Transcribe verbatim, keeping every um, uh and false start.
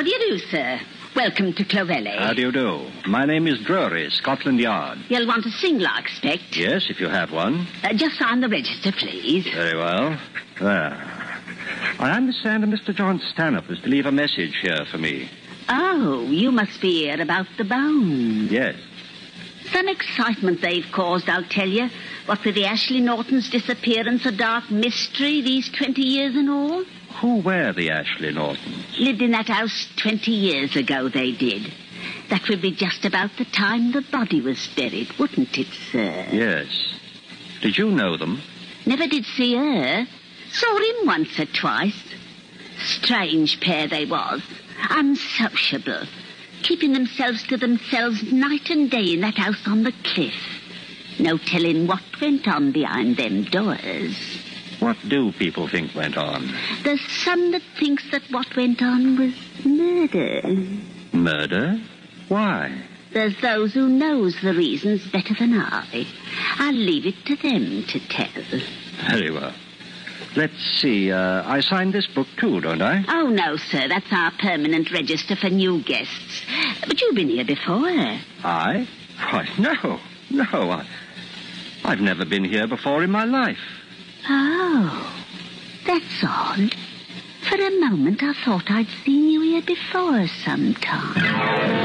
How do you do, sir? Welcome to Clovelly. How do you do? My name is Drury, Scotland Yard. You'll want a single, I expect. Yes, if you have one. Uh, just sign the register, please. Very well. There. I understand that Mister John Stanhope is to leave a message here for me. Oh, you must be here about the bone. Yes. Some excitement they've caused, I'll tell you. What with the Ashley Nortons' disappearance, a dark mystery these twenty years and all. Who were the Ashley Nortons? Lived in that house twenty years ago, they did. That would be just about the time the body was buried, wouldn't it, sir? Yes. Did you know them? Never did see her. Saw him once or twice. Strange pair they was. Unsociable. Keeping themselves to themselves night and day in that house on the cliff. No telling what went on behind them doors. What do people think went on? There's some that thinks that what went on was murder. Murder? Why? There's those who knows the reasons better than I. I'll leave it to them to tell. Very well. Let's see, uh, I signed this book too, don't I? Oh, no, sir. That's our permanent register for new guests. But you've been here before. I? Why, no, no. I, I've never been here before in my life. Oh, that's odd. For a moment, I thought I'd seen you here before sometime.